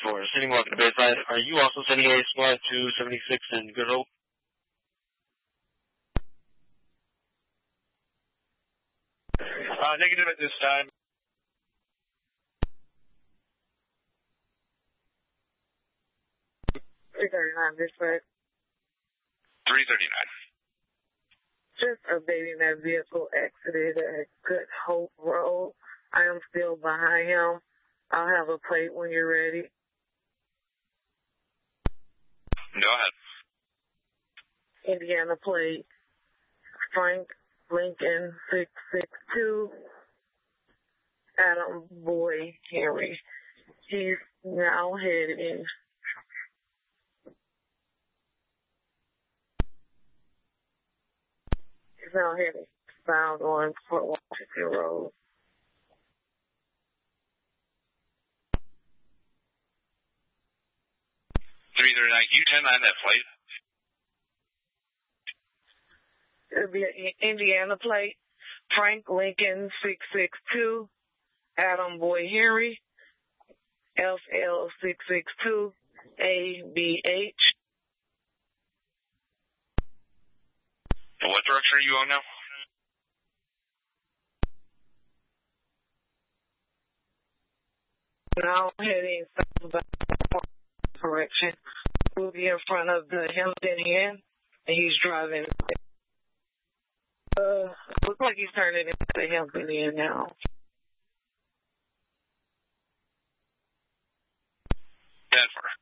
for City Walk in the Bayside. Are you also sending a squad to 76 in Good Hope? Negative at this time. 339 dispatch. 339. Just updating that vehicle exited at Good Hope Road. I am still behind him. I'll have a plate when you're ready. Go ahead. Indiana plate. Frank Lincoln 662. Adam Boy Henry. He's now heading. He's now heading south on Fort Washington Road. Can you 10-9 that plate? It'll be an Indiana plate. Frank Lincoln 662. Adam Boy Henry. FL 662. ABH. What direction are you on now? Now heading south. Correction. We'll be in front of the Hampton Inn, and he's driving. Looks like he's turning into the Hampton Inn now. Denver.